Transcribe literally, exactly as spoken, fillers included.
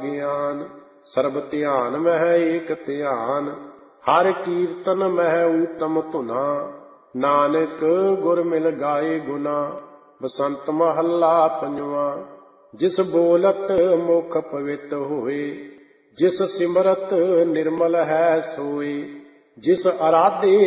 ਗਿਆਨ। ਸਰਬ ਧਿਆਨ ਮਹਿ ਏਕ ਧਿਆਨ, ਹਰਿ ਕੀਰਤਨ ਮਹਿ ਊਤਮ ਧੁਨਾ। ਨਾਨਕ ਗੁਰ ਮਿਲ ਗਾਏ ਗੁਨਾ, ਬਸੰਤ ਮਹੱਲਾ ਪੰਜਵਾ। ਜਿਸ ਬੋਲਤ ਮੁਖ ਪਵਿੱਤ ਹੋਏ, ਜਿਸ ਸਿਮਰਤ ਨਿਰਮਲ ਹੈ ਸੋਏ। ਜਿਸ ਅਰਾਧੇ